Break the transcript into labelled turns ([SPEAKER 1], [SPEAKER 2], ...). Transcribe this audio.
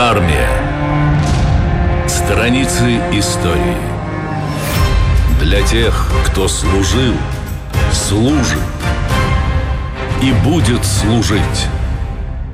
[SPEAKER 1] Армия. Страницы истории. Для тех, кто служил, служит и будет служить.